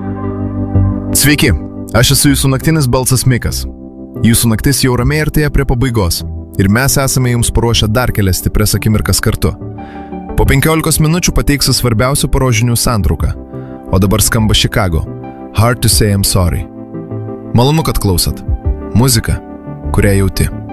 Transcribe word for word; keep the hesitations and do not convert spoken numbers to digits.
Sveiki, aš esu jūsų naktinis balsas Mikas. Jūsų naktis jau ramiai artėja prie pabaigos ir mes esame jums paruošę dar kelias stiprias akimirkas kartu. Po penkiolikos minučių pateiksiu svarbiausių paros žinių santrauką, o dabar skamba Chicago, Hard to Say I'm Sorry. Malonu, kad klausot. Muzika, kurią jauti.